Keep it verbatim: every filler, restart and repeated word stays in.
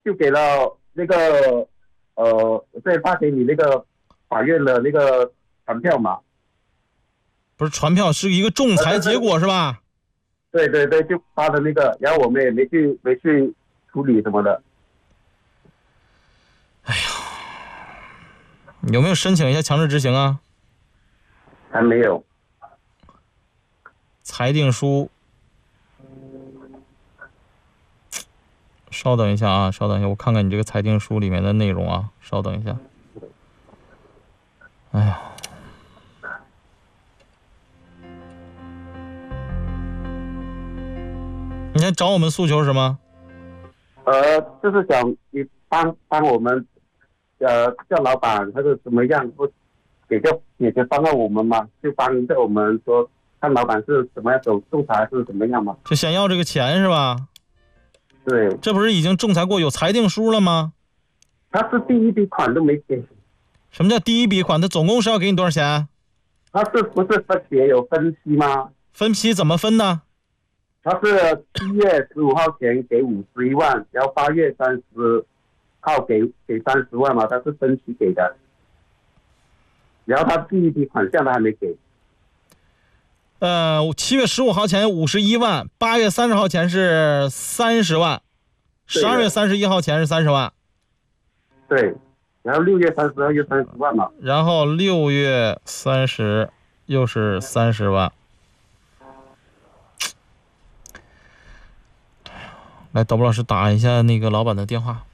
就给了那个呃，再发给你那个法院的那个传票嘛。 不是传票，是一个仲裁结果是吧？ 对对对，就发的那个，然后我们也没去没去处理什么的。 有没有申请一下强制执行啊？ 还没有。 裁定书，稍等一下啊，稍等一下，我看看你这个裁定书里面的内容啊，稍等一下。哎呀，你先找我们诉求是什么？ 呃，就是想你帮帮我们，呃，叫老板还是怎么样，不给个解决方案我们嘛，就帮着我们说，看老板是怎么样走仲裁是怎么样嘛。 就想要这个钱是吧？ 对， 这不是已经仲裁过有裁定书了吗？ 他是第一笔款都没给。 什么叫第一笔款？他总共是要给你多少钱？ 他是不是分别有分期吗？ 分批怎么分呢？ 他是七月十五号前给五十一万，然后八月三十号给给三十万嘛，他是分期给的。然后他第一笔款项他还没给。 呃，七月十五号前五十一万，八月三十号前是三十万，十二月三十一号前是三十万。 对，然后六月三十号又三十万嘛。 然后六月三十又是三十万。来，导播老师打一下那个老板的电话。